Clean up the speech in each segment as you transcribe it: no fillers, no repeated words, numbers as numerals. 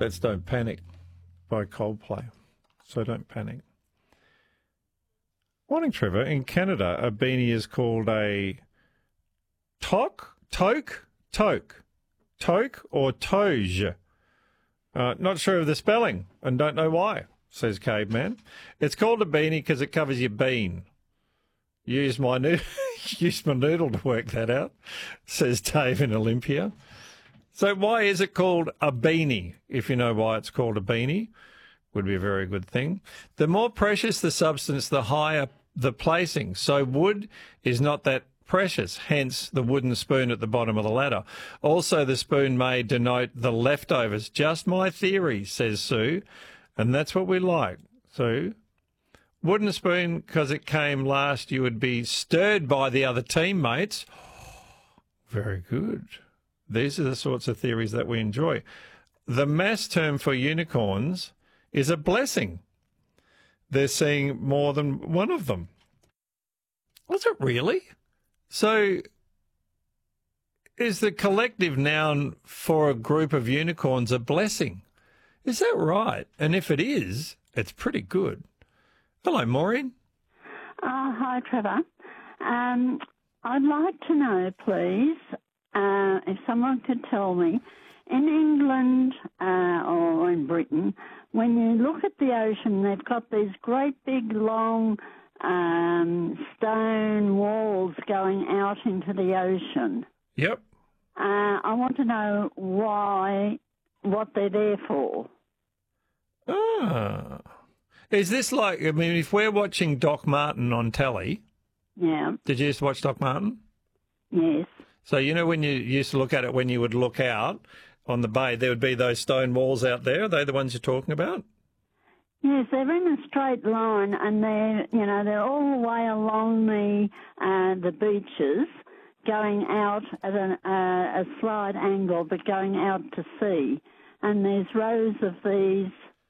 That's Don't Panic by Coldplay. So don't panic. Morning, Trevor. In Canada, a beanie is called a toque, or toge. Not sure of the spelling and don't know why, says Caveman. It's called a beanie because it covers your bean. Use my noodle to work that out, says Dave in Olympia. So why is it called a beanie? If you know why it's called a beanie, would be a very good thing. The more precious the substance, the higher the placing. So wood is not that precious, hence the wooden spoon at the bottom of the ladder. Also, the spoon may denote the leftovers. Just my theory, says Sue, and that's what we like. Sue, wooden spoon, because it came last, you would be stirred by the other teammates. Very good. These are the sorts of theories that we enjoy. The mass term for unicorns is a blessing. They're seeing more than one of them. Was it really? So is the collective noun for a group of unicorns a blessing? Is that right? And if it is, it's pretty good. Hello, Maureen. Hi, Trevor. I'd like to know, please, if someone could tell me, in England or in Britain, when you look at the ocean, they've got these great big long stone walls going out into the ocean. Yep. I want to know what they're there for. Ah. Is this like, I mean, if we're watching Doc Martin on telly. Yeah. Did you just watch Doc Martin? Yes. So, you know, when you used to look at it, when you would look out on the bay, there would be those stone walls out there. Are they the ones you're talking about? Yes, they're in a straight line, and they're all the way along the beaches, going out at a slight angle, but going out to sea. And there's rows of these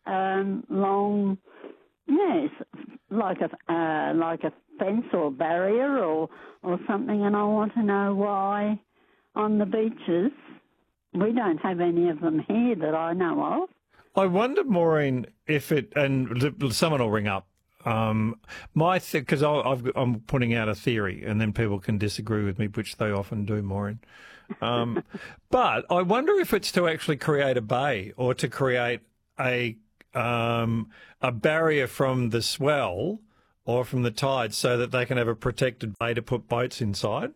long, yes, like a fence or barrier or something. And I want to know why on the beaches we don't have any of them here that I know of. I wonder, Maureen, if it, and someone will ring up, because I'm putting out a theory and then people can disagree with me, which they often do, Maureen. But I wonder if it's to actually create a bay or to create a barrier from the swell or from the tide so that they can have a protected bay to put boats inside.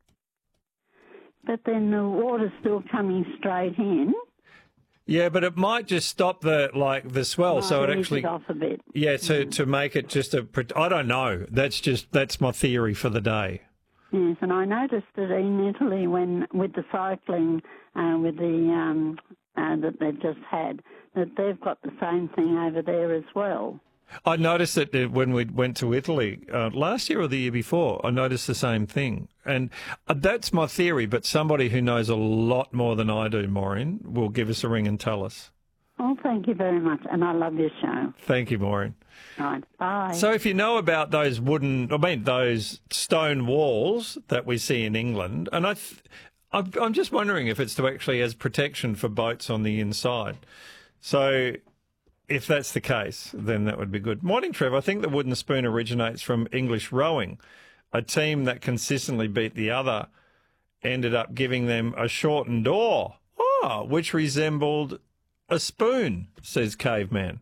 But then the water's still coming straight in. Yeah, but it might just stop the swell, so it actually it off a bit. Yeah, to make it just I don't know. That's my theory for the day. Yes, and I noticed that in Italy with the cycling with the that they've just had, that they've got the same thing over there as well. I noticed that when we went to Italy last year or the year before, I noticed the same thing. And that's my theory, but somebody who knows a lot more than I do, Maureen, will give us a ring and tell us. Oh, thank you very much, and I love your show. Thank you, Maureen. Right, bye. So if you know about those those stone walls that we see in England, and I'm just wondering if it's to actually as protection for boats on the inside. So if that's the case, then that would be good. Morning, Trevor. I think the wooden spoon originates from English rowing. A team that consistently beat the other ended up giving them a shortened oar, which resembled a spoon, says Caveman.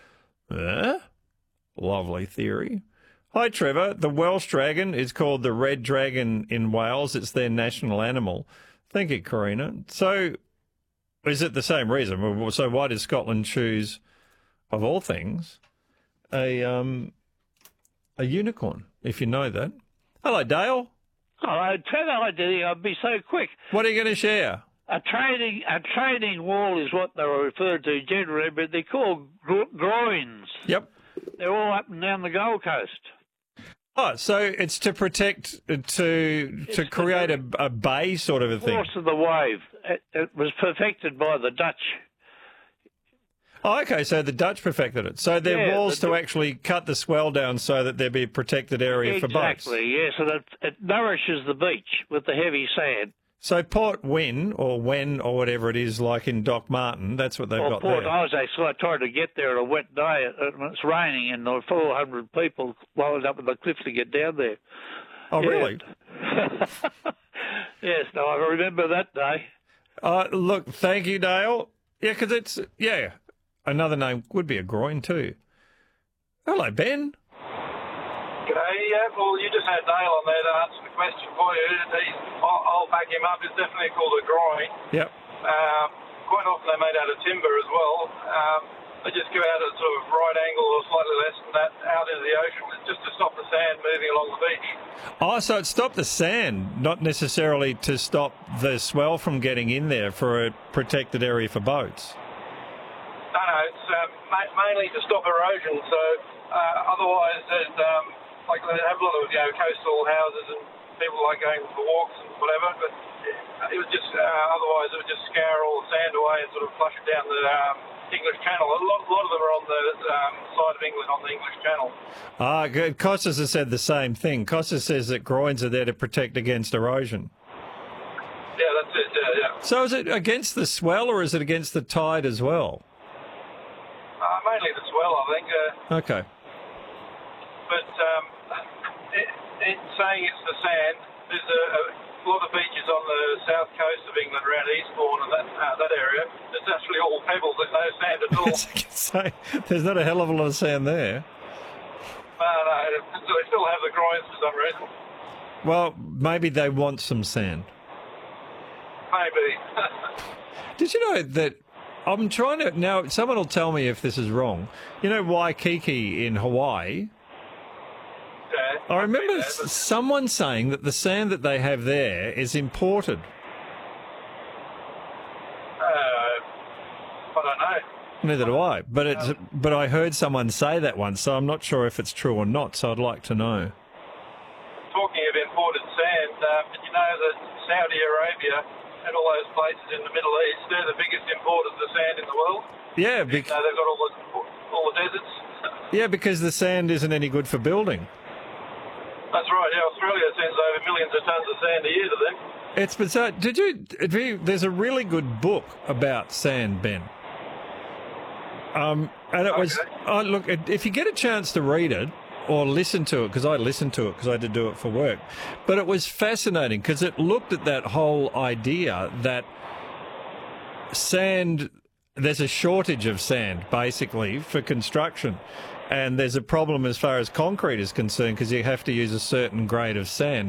Lovely theory. Hi, Trevor. The Welsh dragon is called the red dragon in Wales. It's their national animal. Thank you, Karina. So is it the same reason? So why did Scotland choose, of all things, a unicorn, if you know that? Hello, Dale. Hello, Trevor. I didn't think I'd be so quick. What are you going to share? A trading wall is what they were referred to generally, but they're called groins. Yep. They're all up and down the Gold Coast. Oh, so it's to protect, to create a bay sort of a thing. Force of the wave. It was perfected by the Dutch. Oh, okay, so the Dutch perfected it. So they're walls to actually cut the swell down so that there be a protected area for boats. Exactly, yes, and it nourishes the beach with the heavy sand. So Port Wynne, or Wen, or whatever it is, like in Doc Martin, that's what they've got Port there. Isaac, so I tried to get there on a wet day. It's raining, and there were 400 people lined up at the cliffs to get down there. Oh, Yeah. really? Yes, no, I remember that day. Look, thank you, Dale. Yeah, because it's, another name would be a groin too. Hello, Ben. G'day, yeah. Well, you just had Dale on there to answer the question for you. I'll back him up. It's definitely called a groin. Yep. Quite often they're made out of timber as well. They just go out at sort of right angle or slightly less than that out into the ocean. It's just to stop the sand moving along the beach. Oh, so it stopped the sand, not necessarily to stop the swell from getting in there for a protected area for boats. No, it's mainly to stop erosion. So otherwise, there's like they have a lot of coastal houses and people like going for walks and whatever. But it would just otherwise it would just scour all the sand away and sort of flush it down the English Channel. A lot of them are on the side of England on the English Channel. Good. Costas has said the same thing. Costas says that groins are there to protect against erosion. Yeah, that's it. Yeah. So is it against the swell or is it against the tide as well? Mainly the swell, I think. Okay. But it's saying it's the sand. There's a lot of beaches on the south coast of England around Eastbourne and that area. It's actually all pebbles. There's no sand at all. I can say, there's not a hell of a lot of sand there. No, they still have the groins for some reason. Well, maybe they want some sand. Maybe. Did you know that I'm trying to... Now, someone will tell me if this is wrong. You know Waikiki in Hawaii? Yeah, I remember that, but someone saying that the sand that they have there is imported. I don't know. Neither do I. But I heard someone say that once, so I'm not sure if it's true or not, so I'd like to know. Talking of imported sand, did you know that Saudi Arabia and all those places in the Middle East, they're the biggest importers of sand in the world? Yeah, They've got all the deserts. yeah, because the sand isn't any good for building. That's right, yeah. Australia sends over millions of tons of sand a year to them. It's bizarre. There's a really good book about sand, Ben. And it was... Okay. look, if you get a chance to read it, or listen to it, because I listened to it because I had to do it for work. But it was fascinating because it looked at that whole idea that sand, there's a shortage of sand, basically, for construction. And there's a problem as far as concrete is concerned because you have to use a certain grade of sand.